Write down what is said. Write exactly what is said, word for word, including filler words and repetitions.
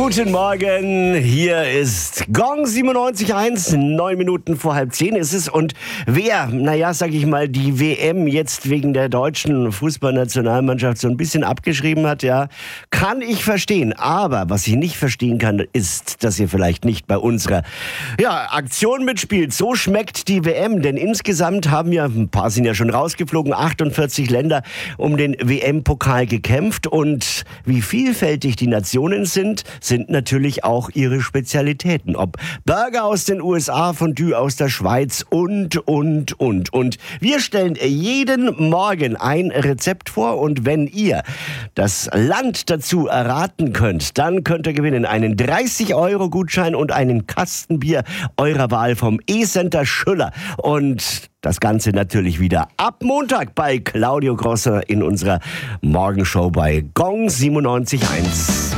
Guten Morgen, hier ist Gong siebenundneunzig Komma eins, neun Minuten vor halb zehn ist es. Und wer, naja, sag ich mal, die W M jetzt wegen der deutschen Fußballnationalmannschaft so ein bisschen abgeschrieben hat, ja, kann ich verstehen. Aber was ich nicht verstehen kann, ist, dass ihr vielleicht nicht bei unserer ja, Aktion mitspielt. So schmeckt die W M, denn insgesamt haben ja, ein paar sind ja schon rausgeflogen, achtundvierzig Länder um den W M-Pokal gekämpft. Und wie vielfältig die Nationen sind, sind natürlich auch ihre Spezialitäten. Ob Burger aus den U S A, Fondue aus der Schweiz und, und, und. Und wir stellen jeden Morgen ein Rezept vor und wenn ihr das Land dazu erraten könnt, dann könnt ihr gewinnen einen dreißig Euro Gutschein und einen Kasten Bier eurer Wahl vom E-Center Schüller. Und das Ganze natürlich wieder ab Montag bei Claudio Grosser in unserer Morgenshow bei Gong siebenundneunzig Komma eins.